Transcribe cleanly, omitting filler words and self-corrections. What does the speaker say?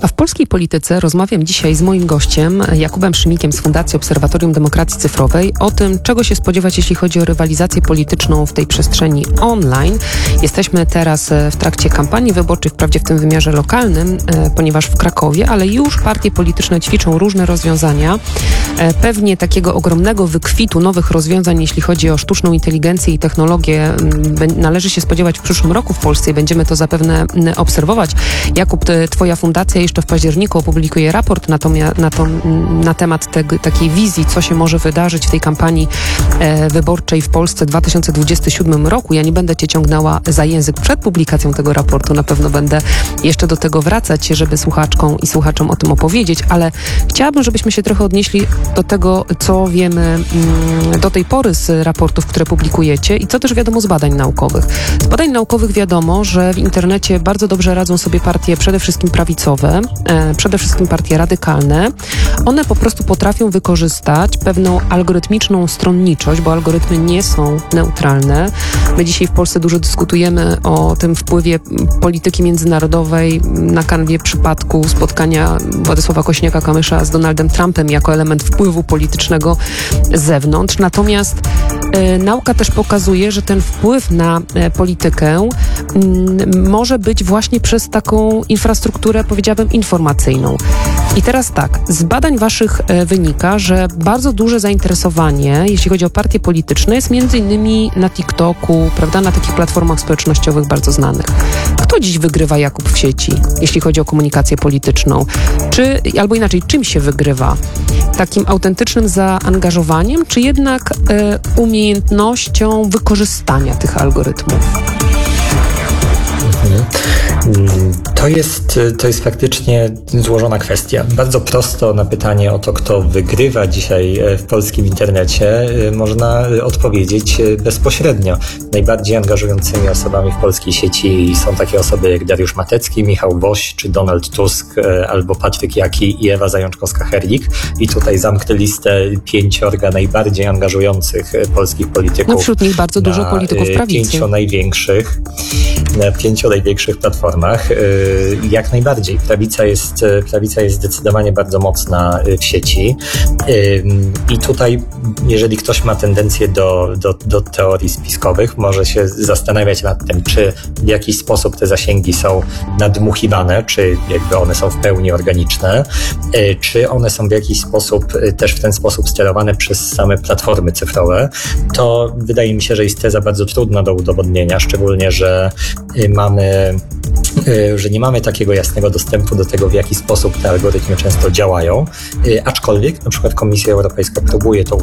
A w polskiej polityce rozmawiam dzisiaj z moim gościem, Jakubem Szymikiem z Fundacji Obserwatorium Demokracji Cyfrowej, o tym, czego się spodziewać, jeśli chodzi o rywalizację polityczną w tej przestrzeni online. Jesteśmy teraz w trakcie kampanii wyborczej, wprawdzie w tym wymiarze lokalnym, ponieważ w Krakowie, ale już partie polityczne ćwiczą różne rozwiązania. Pewnie takiego ogromnego wykwitu nowych rozwiązań, jeśli chodzi o sztuczną inteligencję i technologię, należy się spodziewać w przyszłym roku w Polsce i będziemy to zapewne obserwować. Jakub, twoja fundacja jeszcze w październiku opublikuje raport na temat takiej wizji, co się może wydarzyć w tej kampanii wyborczej w Polsce w 2027 roku. Ja nie będę cię ciągnęła za język przed publikacją tego raportu. Na pewno będę jeszcze do tego wracać, żeby słuchaczkom i słuchaczom o tym opowiedzieć, ale chciałabym, żebyśmy się trochę odnieśli do tego, co wiemy do tej pory z raportów, które publikujecie i co też wiadomo z badań naukowych. Z badań naukowych wiadomo, że w internecie bardzo dobrze radzą sobie partie przede wszystkim prawicowe, przede wszystkim partie radykalne. One po prostu potrafią wykorzystać pewną algorytmiczną stronniczość, bo algorytmy nie są neutralne. My dzisiaj w Polsce dużo dyskutujemy o tym wpływie polityki międzynarodowej na kanwie przypadku spotkania Władysława Kosiniaka-Kamysza z Donaldem Trumpem jako element wpływu politycznego z zewnątrz. Natomiast nauka też pokazuje, że ten wpływ na politykę może być właśnie przez taką infrastrukturę, powiedziałabym, informacyjną. I teraz tak, z badań waszych wynika, że bardzo duże zainteresowanie, jeśli chodzi o partie polityczne, jest między innymi na TikToku, prawda, na takich platformach społecznościowych bardzo znanych. Kto dziś wygrywa, Jakub, w sieci, jeśli chodzi o komunikację polityczną? Albo inaczej, czym się wygrywa? Takim autentycznym zaangażowaniem, czy jednak umiejętnością wykorzystania tych algorytmów? To jest faktycznie złożona kwestia. Bardzo prosto na pytanie o to, kto wygrywa dzisiaj w polskim internecie, można odpowiedzieć bezpośrednio. Najbardziej angażującymi osobami w polskiej sieci są takie osoby jak Dariusz Matecki, Michał Woś, czy Donald Tusk, albo Patryk Jaki i Ewa Zajączkowska-Herlik. I tutaj zamknę listę 5 najbardziej angażujących polskich polityków. No wśród nich bardzo dużo polityków prawicy. Na 5 największych platformach. Jak najbardziej. Prawica jest zdecydowanie bardzo mocna w sieci. I tutaj, jeżeli ktoś ma tendencję do teorii spiskowych, może się zastanawiać nad tym, czy w jakiś sposób te zasięgi są nadmuchiwane, czy jakby one są w pełni organiczne, czy one są w jakiś sposób też w ten sposób sterowane przez same platformy cyfrowe. To wydaje mi się, że jest teza bardzo trudna do udowodnienia, szczególnie, że nie mamy takiego jasnego dostępu do tego, w jaki sposób te algorytmy często działają, aczkolwiek na przykład Komisja Europejska próbuje to